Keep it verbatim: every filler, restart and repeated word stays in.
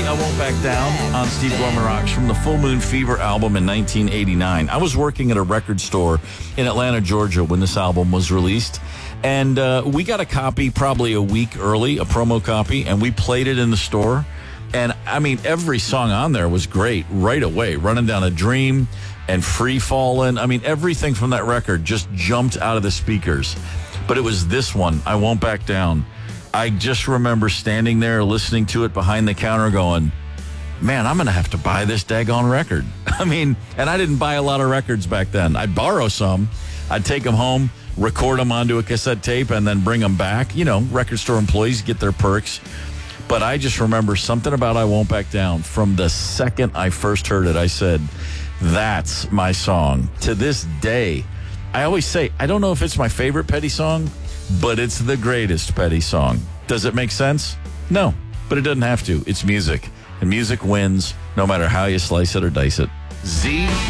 play I Won't Back Down on Steve Gorman Rocks from the Full Moon Fever album in nineteen eighty-nine. I was working at a record store in Atlanta, Georgia when this album was released. And uh, we got a copy probably a week early, a promo copy, and we played it in the store. And, I mean, every song on there was great right away. Running Down a Dream and Free Fallin'. I mean, everything from that record just jumped out of the speakers. But it was this one, I Won't Back Down. I just remember standing there listening to it behind the counter going, man, I'm going to have to buy this daggone record. I mean, and I didn't buy a lot of records back then. I'd borrow some. I'd take them home, record them onto a cassette tape, and then bring them back. You know, record store employees get their perks. But I just remember something about I Won't Back Down. From the second I first heard it, I said, that's my song. To this day, I always say, I don't know if it's my favorite Petty song, but it's the greatest Petty song. Does it make sense? No, but it doesn't have to. It's music, and music wins no matter how you slice it or dice it. Z